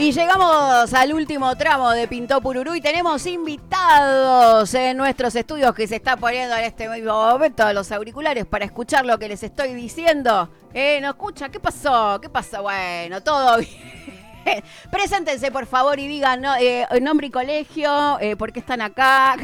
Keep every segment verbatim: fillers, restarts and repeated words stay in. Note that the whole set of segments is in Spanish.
Y llegamos al último tramo de Pintó Pururú y tenemos invitados en nuestros estudios que se está poniendo en este mismo momento los auriculares para escuchar lo que les estoy diciendo. Eh, ¿no escucha? ¿Qué pasó? ¿Qué pasó? Bueno, todo bien. Preséntense, por favor, y digan ¿no? eh, nombre y colegio, eh, por qué están acá.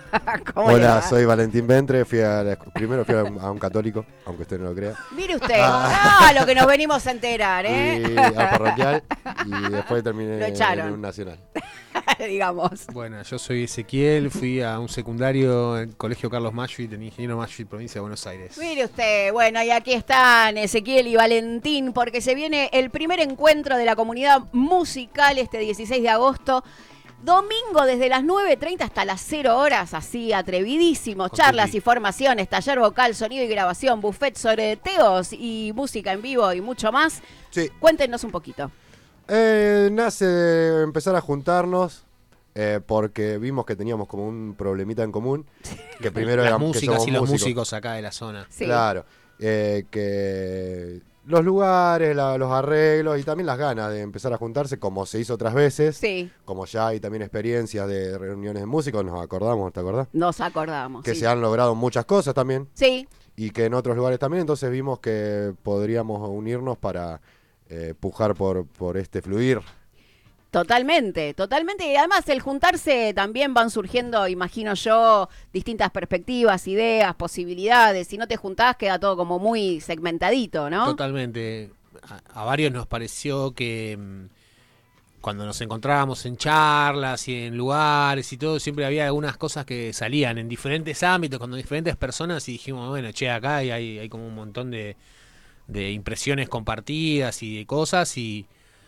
Hola, soy Valentín Ventre, fui a la, primero fui a un, a un católico, aunque usted no lo crea. Mire usted, ah, lo que nos venimos a enterar, ¿eh? Y al parroquial, y después terminé en un nacional. Digamos. Bueno, yo soy Ezequiel, fui a un secundario en el Colegio Carlos Maschuit, en Ingeniero Maschuit, provincia de Buenos Aires. Mire usted, bueno, y aquí están Ezequiel y Valentín, porque se viene el primer encuentro de la comunidad musical este dieciséis de agosto. Domingo desde las nueve treinta hasta las cero horas, así atrevidísimos, charlas y formaciones, taller vocal, sonido y grabación, buffet sobre teos y música en vivo y mucho más. Sí. Cuéntenos un poquito. Eh, nace de empezar a juntarnos eh, porque vimos que teníamos como un problemita en común. Que primero Las era, músicas que somos y los músicos. músicos acá de la zona. Sí. Claro, eh, que los lugares, la, los arreglos y también las ganas de empezar a juntarse como se hizo otras veces. Sí. Como ya hay también experiencias de reuniones de músicos, nos acordamos, ¿te acordás? Nos acordamos. Que sí. se han logrado muchas cosas también. Sí. Y que en otros lugares también, entonces vimos que podríamos unirnos para eh, pujar por, por este fluir. Totalmente, totalmente. Y además el juntarse también van surgiendo, imagino yo, distintas perspectivas, ideas, posibilidades. Si no te juntás queda todo como muy segmentadito, ¿no? Totalmente. A, a varios nos pareció que mmm, cuando nos encontrábamos en charlas y en lugares y todo, siempre había algunas cosas que salían en diferentes ámbitos, con diferentes personas y dijimos, bueno, che, acá hay, hay, hay como un montón de, de impresiones compartidas y de cosas y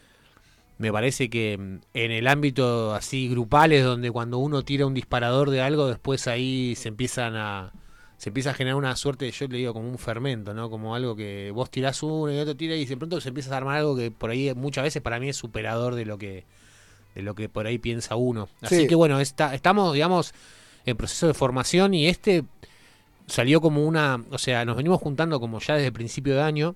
me parece que en el ámbito así grupal es donde cuando uno tira un disparador de algo, después ahí se empiezan a se empieza a generar una suerte, yo le digo como un fermento, ¿no? Como algo que vos tirás uno y otro tira y de pronto se empieza a armar algo que por ahí muchas veces para mí es superador de lo que de lo que por ahí piensa uno. Así Sí. que bueno, está, estamos, digamos, en proceso de formación y este salió como una, o sea, nos venimos juntando como ya desde el principio de año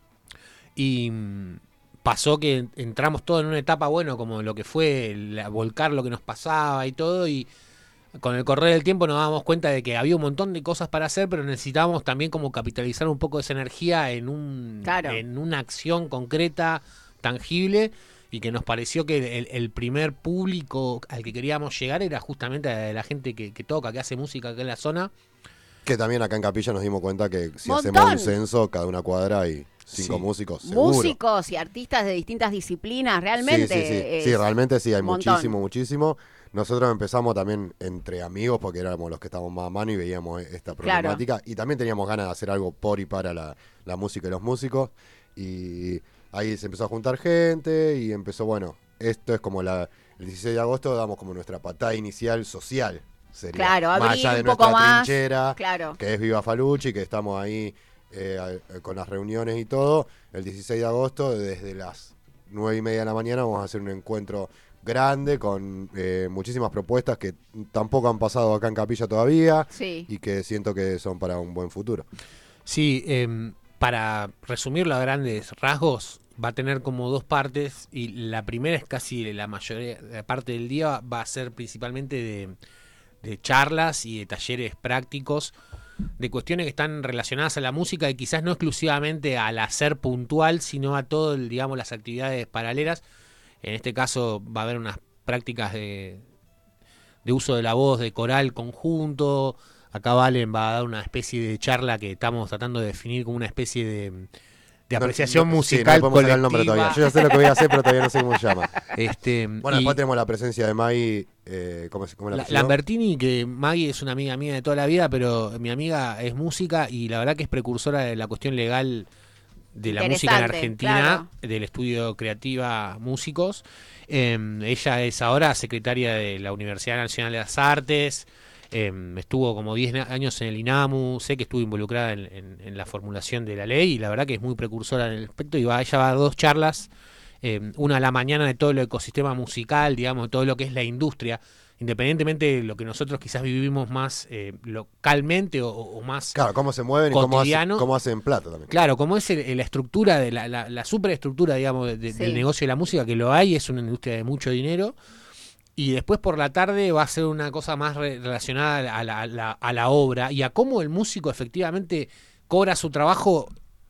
y pasó que entramos todos en una etapa, bueno, como lo que fue la, volcar lo que nos pasaba y todo, y con el correr del tiempo nos dábamos cuenta de que había un montón de cosas para hacer, pero necesitábamos también como capitalizar un poco de esa energía en un Claro. en una acción concreta, tangible, y que nos pareció que el, el primer público al que queríamos llegar era justamente a la gente que, que toca, que hace música acá en la zona. Que también acá en Capilla nos dimos cuenta que si Montón. hacemos un censo, cada una cuadra hay cinco Sí. músicos, seguro. Músicos y artistas de distintas disciplinas, realmente. Sí, sí, sí. es Sí, realmente sí, hay un montón. muchísimo, muchísimo. Nosotros empezamos también entre amigos porque éramos los que estábamos más a mano y veíamos esta problemática. Claro. Y también teníamos ganas de hacer algo por y para la, la música y los músicos. Y ahí se empezó a juntar gente y empezó, bueno, esto es como la, el dieciséis de agosto damos como nuestra patada inicial social. Sería. Claro, más abrir allá de un poco nuestra más. trinchera, Claro. que es Viva Faluchi, que estamos ahí eh, con las reuniones y todo. El dieciséis de agosto, desde las nueve y media de la mañana, vamos a hacer un encuentro grande con eh, muchísimas propuestas que tampoco han pasado acá en Capilla todavía. Sí. Y que siento que son para un buen futuro. Sí, eh, para resumirlo a grandes rasgos, va a tener como dos partes y la primera es casi la mayoría, la parte del día va a ser principalmente de, de charlas y de talleres prácticos de cuestiones que están relacionadas a la música y quizás no exclusivamente al hacer puntual, sino a todo, el, digamos, las actividades paralelas. En este caso va a haber unas prácticas de, de uso de la voz, de coral conjunto. Acá Valen va a dar una especie de charla que estamos tratando de definir como una especie de, de apreciación no, no, musical sí, no podemos sacar el nombre colectiva. todavía. Yo ya sé lo que voy a hacer, pero todavía no sé cómo se llama. Este, Bueno, y después tenemos la presencia de Maggie. Eh, ¿Cómo es cómo es la la, apellido? Lambertini, que Maggie es una amiga mía de toda la vida, pero mi amiga es música y la verdad que es precursora de la cuestión legal de la música en Argentina, claro. del estudio Creativa Músicos. Eh, ella es ahora secretaria de la Universidad Nacional de las Artes. Eh, estuvo como diez años en el INAMU, sé que estuvo involucrada en, en, en la formulación de la ley y la verdad que es muy precursora en el aspecto y va, ella va a dar dos charlas, eh, una a la mañana de todo el ecosistema musical, digamos, todo lo que es la industria independientemente de lo que nosotros quizás vivimos más eh, localmente o, o más claro, cómo se mueven cotidiano, y cómo, hace, cómo hacen plata también. Claro, como es el, la estructura, de la, la, la superestructura, digamos, de, de, sí. del negocio de la música, que lo hay, es una industria de mucho dinero. Y después por la tarde va a ser una cosa más re, relacionada a la, a, la, a la obra y a cómo el músico efectivamente cobra su trabajo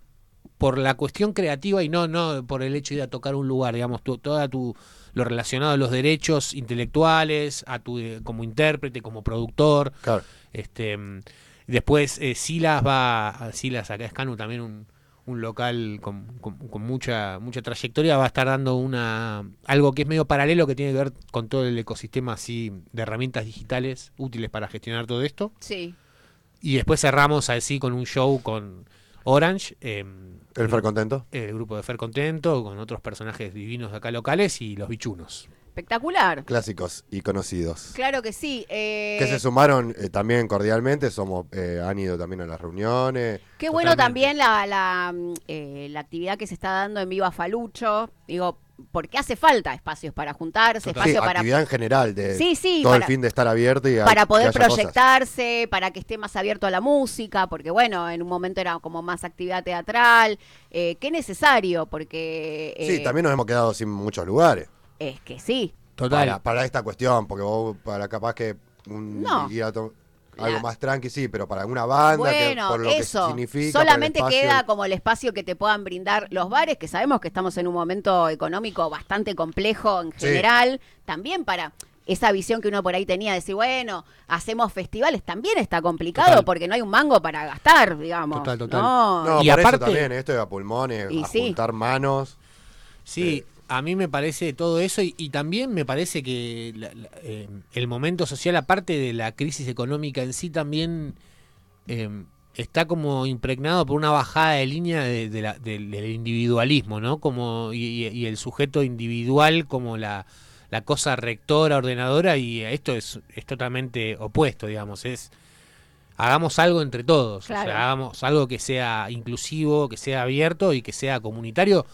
por la cuestión creativa y no no por el hecho de ir a tocar un lugar, digamos, tu, toda tu lo relacionado a los derechos intelectuales, a tu como intérprete, como productor. Claro. Este, después eh, Silas va, Silas acá es Canu, también un, un local con, con, con mucha mucha trayectoria, va a estar dando una algo que es medio paralelo, que tiene que ver con todo el ecosistema así de herramientas digitales útiles para gestionar todo esto. Sí. Y después cerramos así con un show con Orange, eh, el Fer Contento, el grupo de Fer Contento, con otros personajes divinos acá locales y los bichunos. Espectacular. Clásicos y conocidos. Claro que sí. Eh... Que se sumaron eh, también cordialmente, somos eh, han ido también a las reuniones. Qué bueno también la, la, eh, la actividad que se está dando en Viva Falucho. Digo, porque hace falta espacios para juntarse, Total. espacio sí, para... actividad en general, de sí, sí, todo para, el fin de estar abierto y para poder que haya proyectarse, cosas. Para que esté más abierto a la música, porque bueno, en un momento era como más actividad teatral. Eh, qué necesario, porque... Eh, sí, también nos hemos quedado sin muchos lugares. Es que sí. Total. Para, para esta cuestión, porque vos, para capaz que un, no. ir a to- algo más tranqui, sí, pero para una banda, bueno, que por lo eso, que significa. solamente espacio, queda como el espacio que te puedan brindar los bares, que sabemos que estamos en un momento económico bastante complejo en general, sí. También para esa visión que uno por ahí tenía de decir, bueno, hacemos festivales, también está complicado, total. Porque no hay un mango para gastar, digamos. Total, total. No, no y por aparte, eso también, esto de a pulmones, a sí. juntar manos. Sí. Eh, A mí me parece todo eso y, y también me parece que la, la, eh, el momento social, aparte de la crisis económica en sí, también eh, está como impregnado por una bajada de línea de, de la, de, del individualismo, ¿no? Como y, y el sujeto individual como la, la cosa rectora, ordenadora, y esto es, es totalmente opuesto, digamos, es hagamos algo entre todos, claro. O sea, hagamos algo que sea inclusivo, que sea abierto y que sea comunitario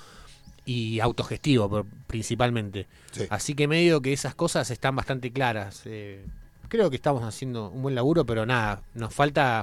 y autogestivo principalmente. Sí. Así que medio que esas cosas están bastante claras. Eh, creo que estamos haciendo un buen laburo, pero nada, nos falta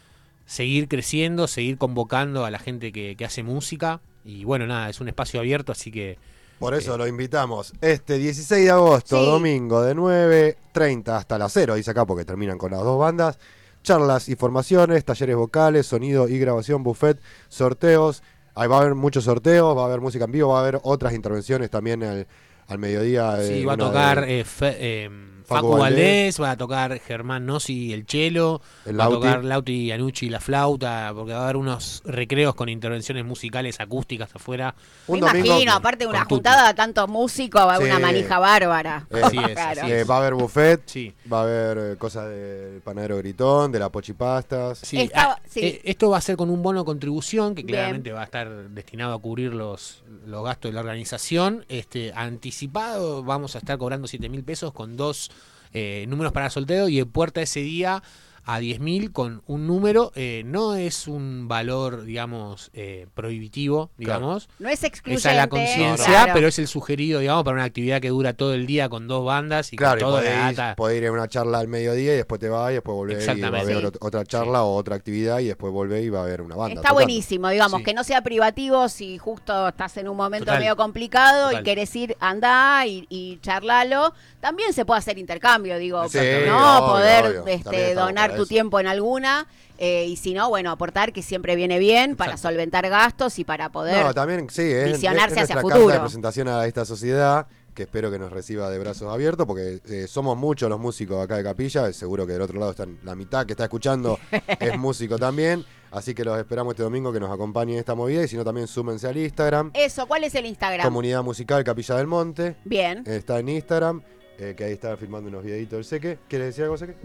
seguir creciendo, seguir convocando a la gente que, que hace música. Y bueno, nada, es un espacio abierto, así que... Por eso eh, lo invitamos este dieciséis de agosto, sí. Domingo, de nueve treinta hasta las cero, dice acá porque terminan con las dos bandas. Charlas y formaciones, talleres vocales, sonido y grabación, buffet, sorteos. Ahí va a haber muchos sorteos, va a haber música en vivo, va a haber otras intervenciones también al, al mediodía. Sí, eh, va a tocar de... eh, fe, eh, Facu Valdés, va a tocar Germán Nossi el cello, el va Lauti. a tocar Lauti Anucci la flauta, porque va a haber unos recreos con intervenciones musicales acústicas afuera. Me imagino, aparte de una juntada de tantos músicos, va a haber sí. una manija bárbara. Eh, así es, claro. así es. Eh, va a haber buffet, sí. va a haber eh, cosas del panadero gritón, de la pochipastas. Sí. Estaba, ah, sí. Eh, esto va a ser con un bono contribución que claramente Bien. va a estar destinado a cubrir los, los gastos de la organización. Este anticipado vamos a estar cobrando siete mil pesos con dos Eh, números para sorteo y en puerta ese día a diez mil con un número. Eh, no es un valor, digamos, eh, prohibitivo, digamos. Claro. No es excluyente. Esa es la conciencia, claro. Pero es el sugerido, digamos, para una actividad que dura todo el día con dos bandas y claro, con toda la data. Podés ir a una charla al mediodía y después te vas y después volvés y va a haber sí. otra charla sí. o otra actividad y después volvés y va a haber una banda. Está tocando. Buenísimo, digamos, sí. que no sea privativo si justo estás en un momento Total. medio complicado Total. y querés ir, andá y, y charlalo. También se puede hacer intercambio, digo, sí, no obvio, poder obvio. Este, donar tu eso. tiempo en alguna eh, y si no, bueno, aportar que siempre viene bien para Exacto. solventar gastos y para poder no, también, sí, es, visionarse es, es hacia nuestra futuro. Carta de presentación a esta sociedad que espero que nos reciba de brazos abiertos porque eh, somos muchos los músicos acá de Capilla, seguro que del otro lado están la mitad que está escuchando es músico también. Así que los esperamos este domingo que nos acompañen en esta movida y si no también súmense al Instagram. Eso, ¿cuál es el Instagram? Comunidad Musical Capilla del Monte. Bien. Está en Instagram, eh, que ahí está filmando unos videitos del Seque. ¿Quieres decir algo, Seque?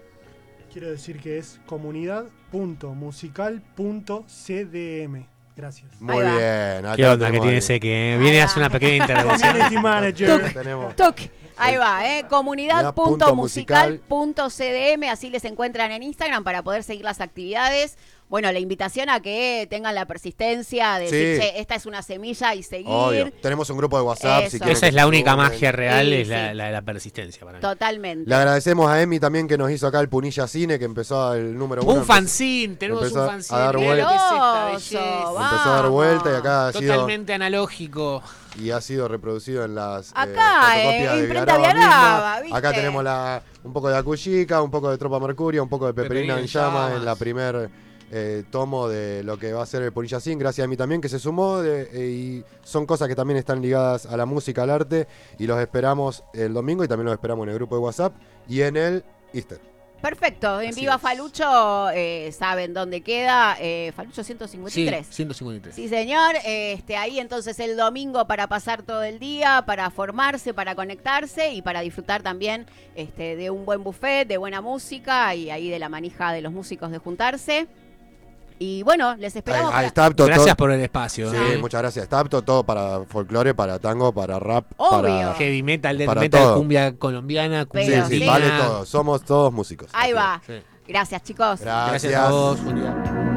Quiero decir que es comunidad punto musical punto c d m. Gracias. Muy bien. Acá ¿Qué onda que tiene Seque? Eh? Viene a hacer una pequeña intervención. Community Manager. Tenemos. Toc. Ahí va, ¿eh? comunidad punto musical punto c d m, así les encuentran en Instagram para poder seguir las actividades. bueno, la invitación a que tengan la persistencia de decir, Sí. che, esta es una semilla y seguir. Obvio. Tenemos un grupo de WhatsApp. Eso. Si quieren Esa que es la se única sumen. magia real, Sí, es sí. la, la, la persistencia para mí. Totalmente. Le agradecemos a Emi también que nos hizo acá el Punilla Cine, que empezó el número uno. Un empezó- fanzine, tenemos empezó un a fanzine. dar ¿Qué vuelta. es esta Grosso, belleza? va. Empezó a dar vuelta y acá ha sido, Totalmente analógico. y ha sido reproducido en las Acá, eh, eh, fotocopias de imprenta Viaraba Viaraba, misma. ¿viste? Acá tenemos la, un poco de Acuyica, un poco de Tropa Mercurio, un poco de Peperina, Peperina en en Llama Llamas. en la primer eh, tomo de lo que va a ser el Punilla Sin. Gracias a mí también que se sumó de- eh, y son cosas que también están ligadas a la música, al arte, y los esperamos el domingo y también los esperamos en el grupo de WhatsApp y en el Easter. Perfecto. En Así Viva es. Falucho, eh, saben dónde queda. Eh, Falucho ciento cincuenta y Sí, tres. ciento cincuenta y tres. Sí, señor. Este, ahí entonces el domingo para pasar todo el día, para formarse, para conectarse y para disfrutar también este, de un buen buffet, de buena música y ahí de la manija de los músicos de juntarse. Y bueno, les Ahí, esperamos. ahí para- está apto Gracias todo. por el espacio. Sí, ¿eh? muchas gracias. Está apto todo para folclore, para tango, para rap, Obvio. para... Heavy metal, death Para metal, todo. cumbia colombiana, Sí, cumbia Pero sí, sí. vale andina. todo. Somos todos músicos. Ahí va. Sí. Gracias, chicos. Gracias. Gracias a vos, buen día.